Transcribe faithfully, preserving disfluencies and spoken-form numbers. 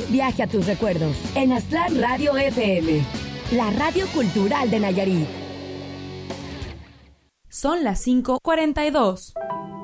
Viaje a tus recuerdos en Aztlán Radio F M, la radio cultural de Nayarit. Son las cinco cuarenta y dos.